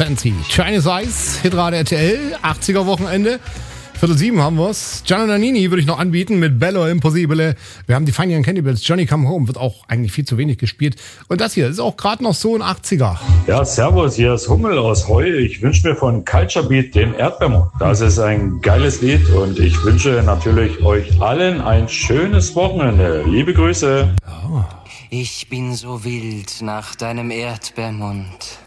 Fancy. Chinese Eyes, Hitrate RTL, 80er Wochenende. 6:45 haben wir's. Gianna Nannini würde ich noch anbieten mit Bello Impossibile. Wir haben die Fine Young Cannibals. Johnny Come Home wird auch eigentlich viel zu wenig gespielt. Und das hier ist auch gerade noch so ein 80er. Ja, servus, hier ist Hummel aus Heu. Ich wünsche mir von Culture Beat den Erdbeermond. Das ist ein geiles Lied und ich wünsche natürlich euch allen ein schönes Wochenende. Liebe Grüße. Ich bin so wild nach deinem Erdbeermund.